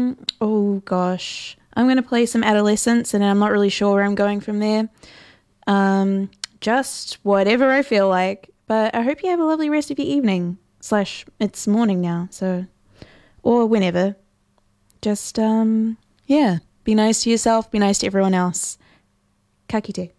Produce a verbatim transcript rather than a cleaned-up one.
Um, oh gosh. I'm going to play some Adolescence and I'm not really sure where I'm going from there. Um, just whatever I feel like. But I hope you have a lovely rest of your evening. Slash, it's morning now, so... Or whenever. Just, um, yeah. Be nice to yourself, be nice to everyone else. Ka kite.